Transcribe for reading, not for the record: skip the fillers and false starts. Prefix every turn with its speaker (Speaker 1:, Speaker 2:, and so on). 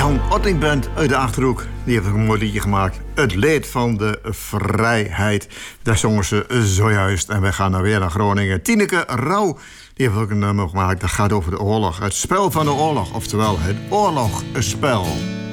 Speaker 1: Jan Ottingband uit de Achterhoek. Die heeft een mooi liedje gemaakt. Het lied van de vrijheid. Daar zongen ze zojuist. En wij gaan dan weer naar Groningen. Tineke Rauw. Die heeft ook een nummer gemaakt. Dat gaat over de oorlog. Het spel van de oorlog. Oftewel, het oorlogspel.